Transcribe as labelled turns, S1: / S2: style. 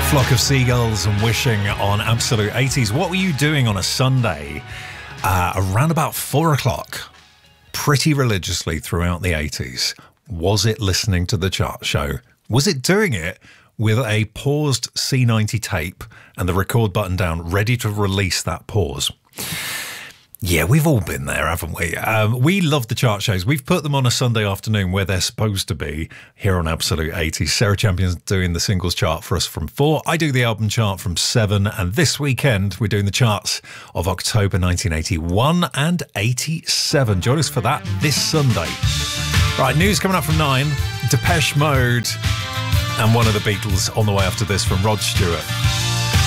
S1: Flock of Seagulls and Wishing on Absolute 80s. What were you doing on a Sunday around about 4 o'clock, pretty religiously throughout the 80s? Was it listening to the chart show? Was it doing it with a paused C90 tape and the record button down, ready to release that pause? Yeah, we've all been there, haven't we? We love the chart shows. We've put them on a Sunday afternoon where they're supposed to be here on Absolute 80s. Sarah Champion's doing the singles chart for us from 4. I do the album chart from 7. And this weekend, we're doing the charts of October 1981 and 87. Join us for that this Sunday. Right, news coming up from 9. Depeche Mode and one of the Beatles on the way after this from Rod Stewart.